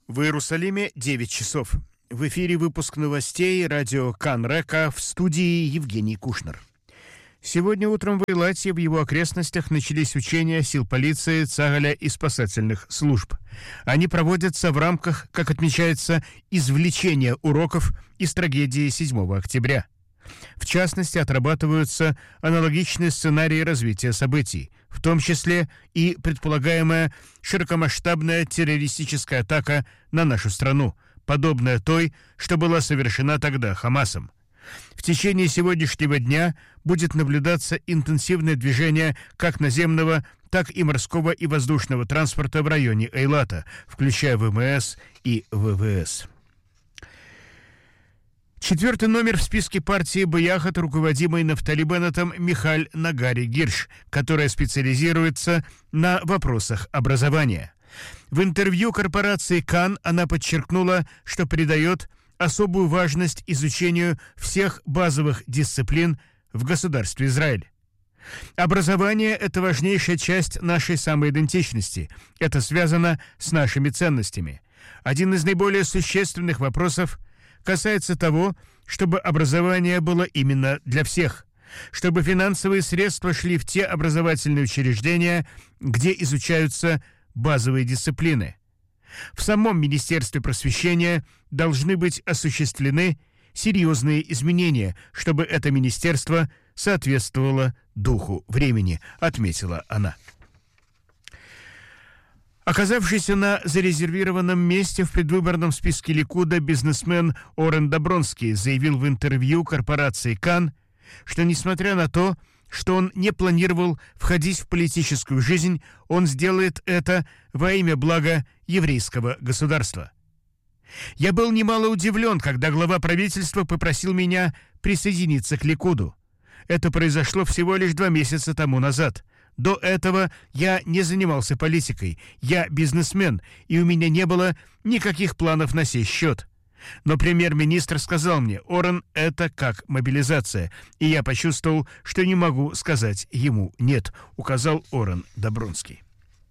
В Иерусалиме 9 часов. В эфире выпуск новостей радио Кан-Река, в студии Евгений Кушнер. Сегодня утром в Эйлате и в его окрестностях начались учения сил полиции, Цагаля и спасательных служб. Они проводятся в рамках, как отмечается, извлечения уроков из трагедии 7 октября. В частности, отрабатываются аналогичные сценарии развития событий, в том числе и предполагаемая широкомасштабная террористическая атака на нашу страну, подобная той, что была совершена тогда Хамасом. В течение сегодняшнего дня будет наблюдаться интенсивное движение как наземного, так и морского и воздушного транспорта в районе Эйлата, включая ВМС и ВВС. 4-й номер в списке партии «Баяхат», руководимой Нафтали Беннетом, Михаль Нагари Гирш, которая специализируется на вопросах образования. В интервью корпорации «Кан» она подчеркнула, что придает особую важность изучению всех базовых дисциплин в государстве Израиль. Образование – это важнейшая часть нашей самоидентичности. Это связано с нашими ценностями. Один из наиболее существенных вопросов касается того, чтобы образование было именно для всех, чтобы финансовые средства шли в те образовательные учреждения, где изучаются базовые дисциплины. В самом Министерстве просвещения должны быть осуществлены серьезные изменения, чтобы это министерство соответствовало духу времени, отметила она. Оказавшийся на зарезервированном месте в предвыборном списке Ликуда бизнесмен Орен Добронский заявил в интервью корпорации «Кан», что, несмотря на то, что он не планировал входить в политическую жизнь, он сделает это во имя блага еврейского государства. «Я был немало удивлен, когда глава правительства попросил меня присоединиться к Ликуду. Это произошло всего лишь 2 месяца тому назад. До этого я не занимался политикой, я бизнесмен, и у меня не было никаких планов на сей счет. Но премьер-министр сказал мне: «Орен, это как мобилизация», и я почувствовал, что не могу сказать ему «нет», указал Орен Добронский.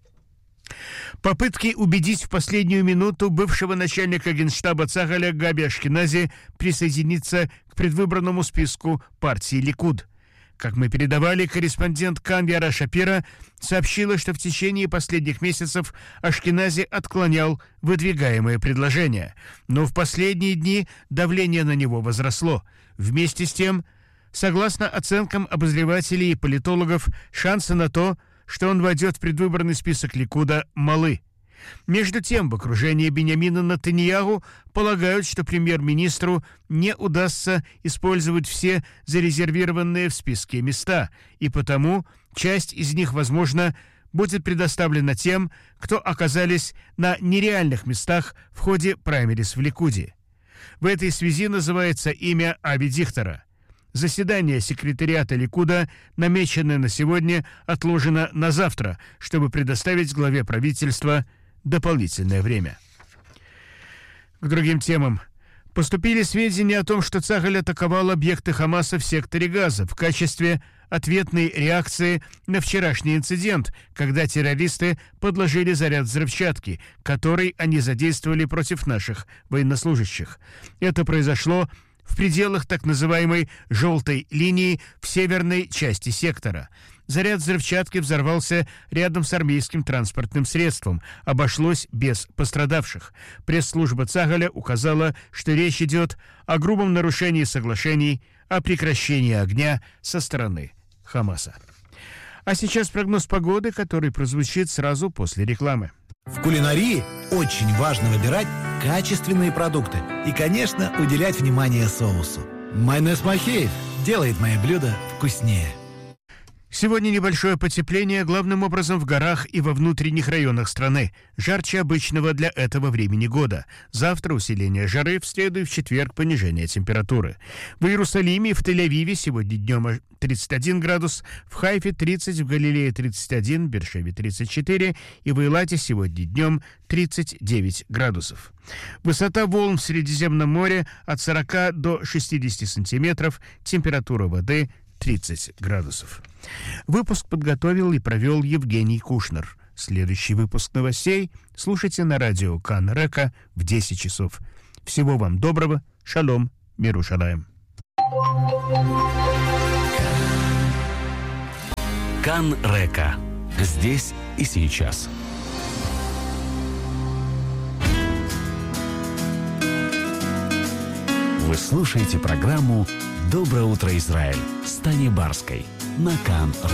Попытки убедить в последнюю минуту бывшего начальника генштаба Цагаля Габи Ашкенази присоединиться к предвыборному списку партии Ликуд. Как мы передавали, корреспондент Кан Яра Шапира сообщила, что в течение последних месяцев Ашкенази отклонял выдвигаемые предложения. Но в последние дни давление на него возросло. Вместе с тем, согласно оценкам обозревателей и политологов, шансы на то, что он войдет в предвыборный список Ликуда, малы. Между тем, в окружении Биньямина Нетаньяху полагают, что премьер-министру не удастся использовать все зарезервированные в списке места, и потому часть из них, возможно, будет предоставлена тем, кто оказались на нереальных местах в ходе праймериз в Ликуде. В этой связи называется имя Ави Дихтера. Заседание секретариата Ликуда, намеченное на сегодня, отложено на завтра, чтобы предоставить главе правительства дополнительное время. К другим темам. Поступили сведения о том, что Цагаль атаковал объекты Хамаса в секторе Газа в качестве ответной реакции на вчерашний инцидент, когда террористы подложили заряд взрывчатки, который они задействовали против наших военнослужащих. Это произошло в пределах так называемой «желтой линии» в северной части сектора. Заряд взрывчатки взорвался рядом с армейским транспортным средством. Обошлось без пострадавших. Пресс-служба Цагаля указала, что речь идет о грубом нарушении соглашений о прекращении огня со стороны Хамаса. А сейчас прогноз погоды, который прозвучит сразу после рекламы. В кулинарии очень важно выбирать качественные продукты и, конечно, уделять внимание соусу. Майонез Махеев делает мои блюда вкуснее. Сегодня небольшое потепление, главным образом в горах и во внутренних районах страны. Жарче обычного для этого времени года. Завтра усиление жары, в среду и в четверг понижение температуры. В Иерусалиме и в Тель-Авиве сегодня днем 31 градус, в Хайфе 30, в Галилее 31, в Бершеве 34 и в Эйлате сегодня днем 39 градусов. Высота волн в Средиземном море от 40 до 60 сантиметров, температура воды 30 градусов. Выпуск подготовил и провел Евгений Кушнер. Следующий выпуск новостей слушайте на радио Кан Река в 10 часов. Всего вам доброго. Шалом. Миру шалаем. Кан Река. Здесь и сейчас. Вы слушаете программу «Доброе утро, Израиль» с Таней Барской на Кан Река.